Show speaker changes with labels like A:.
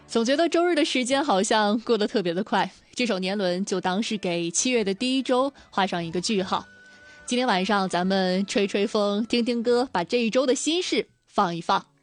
A: 总觉得周日的时间好像过得特别的快，这首年轮就当是给7月的第一周画上一个句号。今天晚上咱们吹吹风，听听歌，把这一周的心事放一放。